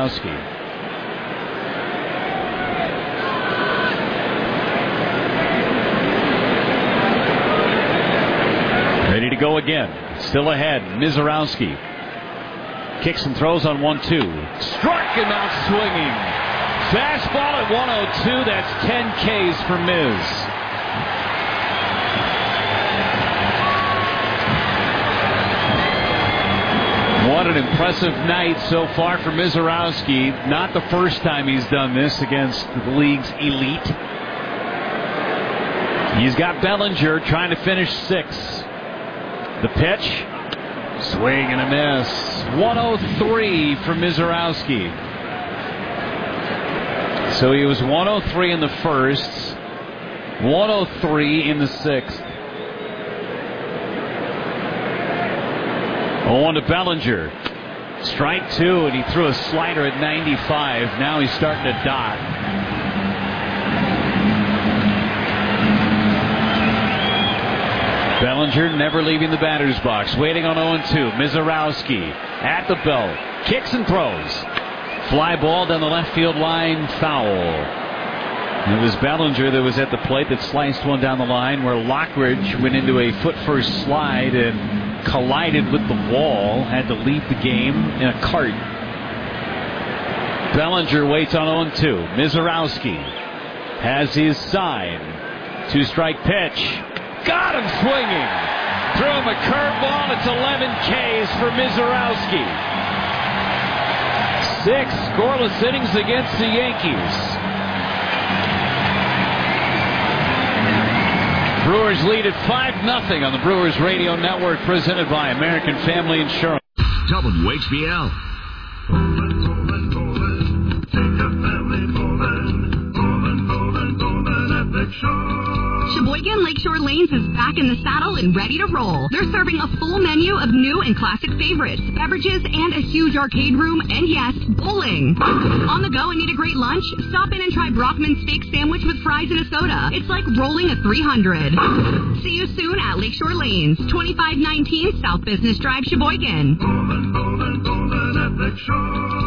Mizorowski. Ready to go again. Still ahead. Mizorowski kicks and throws on 1-2. Struck him out swinging. Fastball at 102. That's 10 Ks for Miz. What an impressive night so far for Mizorowski. Not the first time he's done this against the league's elite. He's got Bellinger trying to finish 6. The pitch, swing and a miss. 103 for Mizorowski. So he was 103 in the first, 103 in the 6th. 0-1 to Bellinger. Strike 2, and he threw a slider at 95. Now he's starting to dot. Bellinger never leaving the batter's box. Waiting on 0-2. Mizorowski at the belt. Kicks and throws. Fly ball down the left field line. Foul. It was Bellinger that was at the plate that sliced one down the line where Lockridge went into a foot-first slide and collided with the wall. Had to leave the game in a cart. Bellinger waits on 0-2. Mizorowski has his sign. 2-strike pitch. Got him swinging. Threw him a curveball. It's 11 Ks for Mizorowski. 6 scoreless innings against the Yankees. Brewers lead at 5-0 on the Brewers Radio Network, presented by American Family Insurance. WHBL. Sheboygan Lakeshore Lanes is back in the saddle and ready to roll. They're serving a full menu of new and classic favorites, beverages, and a huge arcade room, and yes, bowling. On the go and need a great lunch? Stop in and try Brockman's steak sandwich with fries and a soda. It's like rolling a 300. See you soon at Lakeshore Lanes, 2519 South Business Drive, Sheboygan. Bowling at Lakeshore.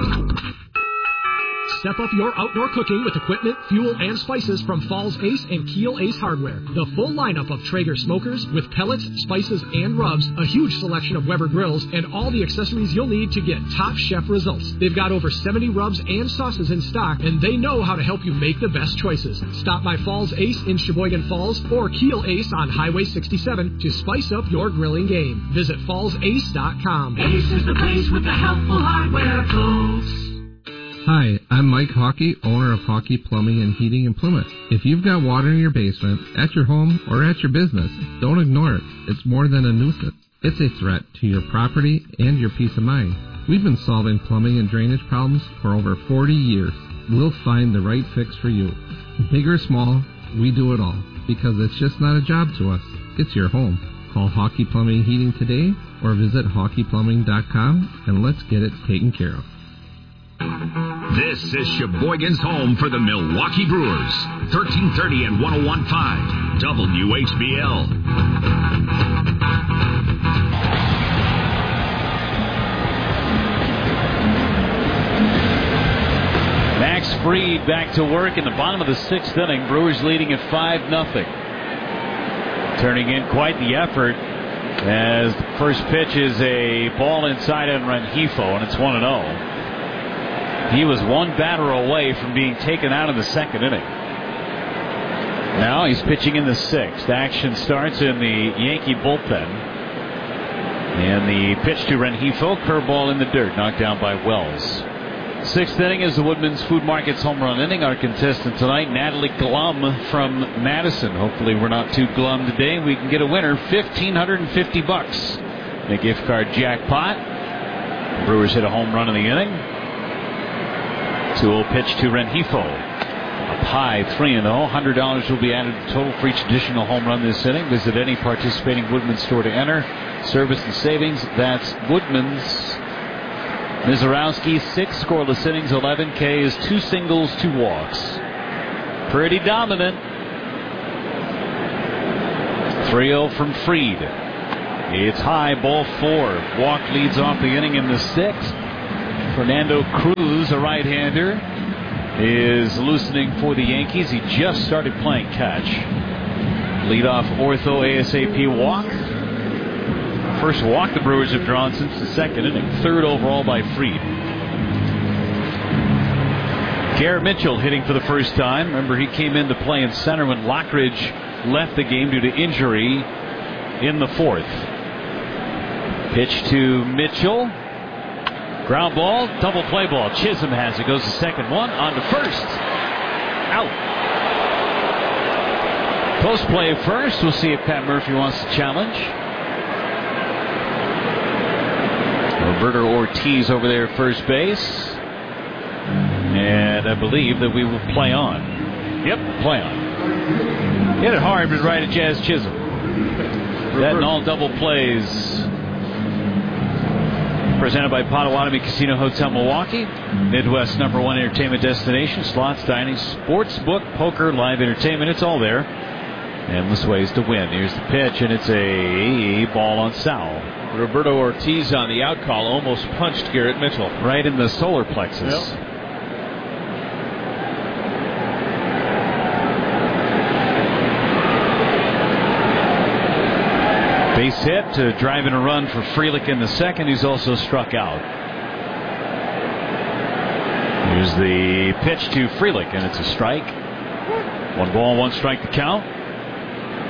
Step up your outdoor cooking with equipment, fuel, and spices from Falls Ace and Keel Ace Hardware. The full lineup of Traeger smokers with pellets, spices, and rubs, a huge selection of Weber grills, and all the accessories you'll need to get top chef results. They've got over 70 rubs and sauces in stock, and they know how to help you make the best choices. Stop by Falls Ace in Sheboygan Falls or Keel Ace on Highway 67 to spice up your grilling game. Visit fallsace.com. Ace is the place with the helpful hardware tools. Hi, I'm Mike Hawkey, owner of Hawkey Plumbing and Heating in Plymouth. If you've got water in your basement, at your home, or at your business, don't ignore it. It's more than a nuisance. It's a threat to your property and your peace of mind. We've been solving plumbing and drainage problems for over 40 years. We'll find the right fix for you. Big or small, we do it all, because it's just not a job to us. It's your home. Call Hawkey Plumbing and Heating today, or visit hawkeyplumbing.com, and let's get it taken care of. This is Sheboygan's home for the Milwaukee Brewers. 1330 and 101.5 WHBL. Max Fried back to work in the bottom of the 6th inning. Brewers leading at 5-0. Turning in quite the effort as the first pitch is a ball inside on Rengifo, and it's 1-0. He was one batter away from being taken out in the 2nd inning. Now he's pitching in the 6th. Action starts in the Yankee bullpen. And the pitch to Rengifo, curveball in the dirt, knocked down by Wells. 6th inning is the Woodman's Food Market's home run inning. Our contestant tonight, Natalie Glum from Madison. Hopefully we're not too glum today. We can get a winner, $1,550. A gift card jackpot. The Brewers hit a home run in the inning. 2-0 pitch to Rengifo. Up high, 3-0. $100 will be added to total for each additional home run this inning. Visit any participating Woodman's store to enter. Service and savings, that's Woodman's. Mizorowski, 6 scoreless innings, 11 Ks, 2 singles, 2 walks. Pretty dominant. 3-0 from Fried. It's high, ball 4. Walk leads off the inning in the 6th. Fernando Cruz, a right-hander, is loosening for the Yankees. He just started playing catch. Leadoff ortho ASAP walk. First walk the Brewers have drawn since the second inning. Third overall by Fried. Garrett Mitchell hitting for the first time. Remember, he came in to play in center when Lockridge left the game due to injury in the fourth. Pitch to Mitchell. Ground ball, double play ball. Chisholm has it. Goes to second, one on to first. Out. Post play first. We'll see if Pat Murphy wants to challenge. Roberto Ortiz over there at first base. And I believe that we will play on. Yep, play on. Hit it hard, but right at Jazz Chisholm. That and all double plays. Presented by Potawatomi Casino Hotel Milwaukee. Midwest #1 entertainment destination. Slots, dining, sports book, poker, live entertainment. It's all there. Endless ways to win. Here's the pitch, and it's a ball on Sowell. Roberto Ortiz on the out call almost punched Garrett Mitchell. Right in the solar plexus. Yep. Base hit to drive in a run for Frelick in the second. He's also struck out. Here's the pitch to Frelick, and it's a strike. 1 ball, 1 strike to count.